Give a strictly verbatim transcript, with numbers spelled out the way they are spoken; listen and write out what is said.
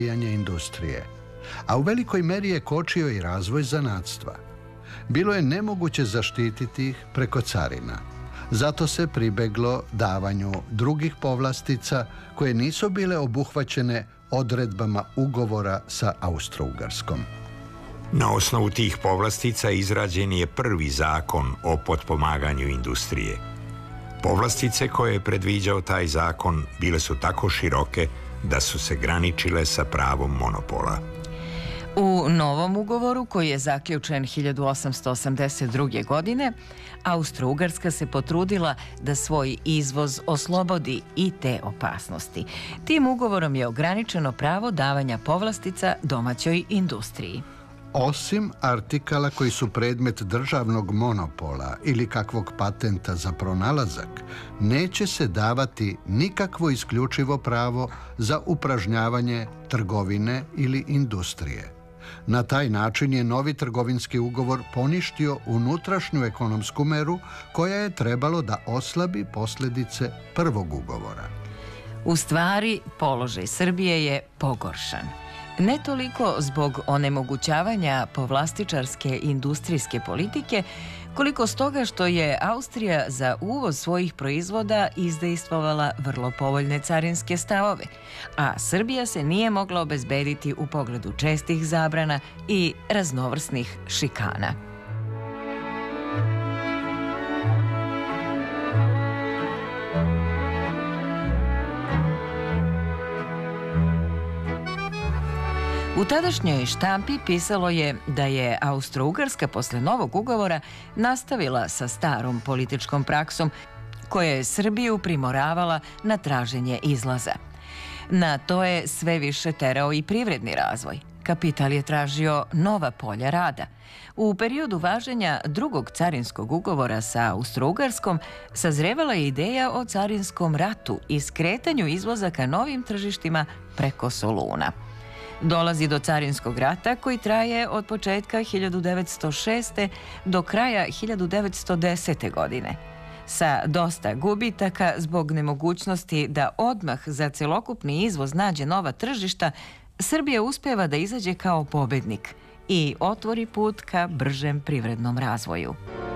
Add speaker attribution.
Speaker 1: industrije, a u velikoj meri je kočio i razvoj zanatstva. Bilo je nemoguće zaštititi ih preko carina. Zato se pribeglo davanju drugih povlastica koje nisu bile obuhvaćene odredbama ugovora sa Austro-Ugarskom.
Speaker 2: Na osnovu tih povlastica izrađen je prvi zakon o potpomaganju industrije. Povlastice koje je predviđao taj zakon bile su tako široke da su se graničile sa pravom monopola.
Speaker 3: U novom ugovoru, koji je zaključen hiljadu osamsto osamdeset druge. godine, Austro-Ugarska se potrudila da svoj izvoz oslobodi i te opasnosti. Tim ugovorom je ograničeno pravo davanja povlastica domaćoj industriji.
Speaker 1: Osim artikala koji su predmet državnog monopola ili kakvog patenta za pronalazak, neće se davati nikakvo isključivo pravo za upražnjavanje trgovine ili industrije. Na taj način je novi trgovinski ugovor poništio unutrašnju ekonomsku meru koja je trebalo da oslabi posljedice prvog ugovora.
Speaker 3: U stvari, položaj Srbije je pogoršan. Ne toliko zbog onemogućavanja povlastičarske industrijske politike, koliko stoga što je Austrija za uvoz svojih proizvoda izdejstvovala vrlo povoljne carinske stavove, a Srbija se nije mogla obezbediti u pogledu čestih zabrana i raznovrsnih šikana. U tadašnjoj štampi pisalo je da je Austro-Ugarska posle novog ugovora nastavila sa starom političkom praksom koja je Srbiju primoravala na traženje izlaza. Na to je sve više terao i privredni razvoj. Kapital je tražio nova polja rada. U periodu važenja drugog carinskog ugovora sa Austro-Ugarskom sazrevala je ideja o carinskom ratu i skretanju izvoza ka novim tržištima preko Soluna. Dolazi do carinskog rata koji traje od početka hiljadu devetsto šeste. do kraja hiljadu devetsto desete. godine. Sa dosta gubitaka zbog nemogućnosti da odmah za celokupni izvoz nađe nova tržišta, Srbija uspeva da izađe kao pobednik i otvori put ka bržem privrednom razvoju.